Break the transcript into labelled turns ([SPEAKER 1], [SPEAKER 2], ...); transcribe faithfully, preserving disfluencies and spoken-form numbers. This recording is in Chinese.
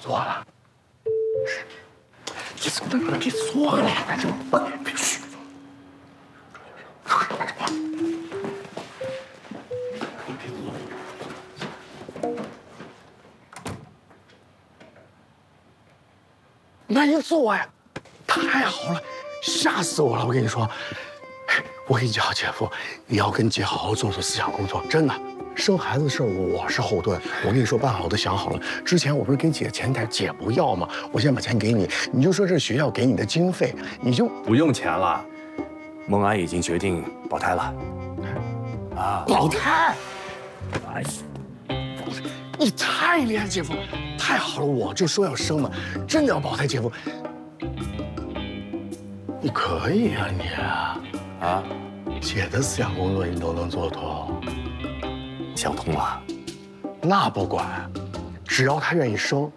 [SPEAKER 1] 做了。你怎么能别做了？这别嘘。没做呀，太好了，吓死我了！我跟你说，我跟你讲，姐夫，你要跟姐好好做做思想工作，真的。生孩子的事我是后盾，我跟你说，办法我都想好了。之前我不是给姐钱袋，姐不要吗？我现在把钱给你，你就说这是学校给你的经费，你就
[SPEAKER 2] 不用钱了。孟安已经决定保胎了。啊，
[SPEAKER 1] 保胎！哎，你太厉害，姐夫，太好了！我就说要生嘛，真的要保胎，姐夫。你可以啊，你啊，姐的思想工作你都能做通，
[SPEAKER 2] 想通了。
[SPEAKER 1] 那不管，只要她愿意生，